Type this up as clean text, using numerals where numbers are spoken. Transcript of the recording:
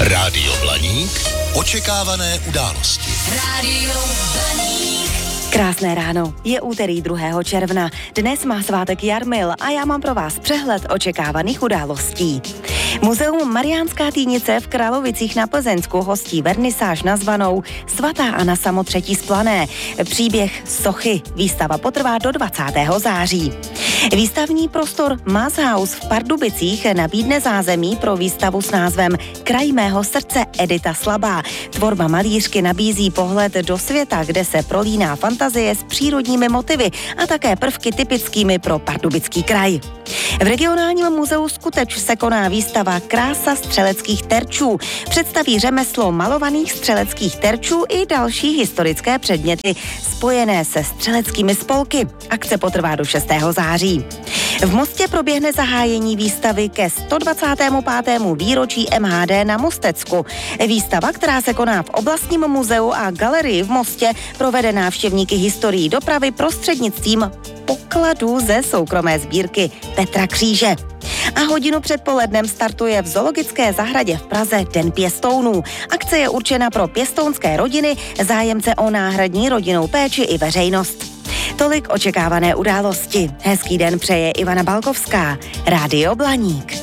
Rádio Blaník. Očekávané události. Rádio Blaník. Krásné ráno, je úterý 2. června. Dnes má svátek Jarmil a já mám pro vás přehled očekávaných událostí. Muzeum Mariánská Týnice v Kralovicích na Plzeňsku hostí vernisáž nazvanou Svatá Anna Samotřetí z Plané. Příběh sochy. Výstava potrvá do 20. září. Výstavní prostor Maßhaus v Pardubicích nabídne zázemí pro výstavu s názvem Kraj mého srdce Edita Slabá. Tvorba malířky nabízí pohled do světa, kde se prolíná fantazie s přírodními motivy a také prvky typickými pro Pardubický kraj. V regionálním muzeu Skuteč se koná výstava Krása střeleckých terčů. Představí řemeslo malovaných střeleckých terčů i další historické předměty spojené se střeleckými spolky. Akce potrvá do 6. září. V Mostě proběhne zahájení výstavy ke 125. výročí MHD na Mostecku. Výstava, která se koná v oblastním muzeu a galerii v Mostě, provede návštěvníky historií dopravy prostřednictvím pokladů ze soukromé sbírky Petra Kříže. A hodinu před polednem startuje v Zoologické zahradě v Praze Den pěstounů. Akce je určena pro pěstounské rodiny, zájemce o náhradní rodinnou péči i veřejnost. Tolik očekávané události. Hezký den přeje Ivana Balkovská. Rádio Blaník.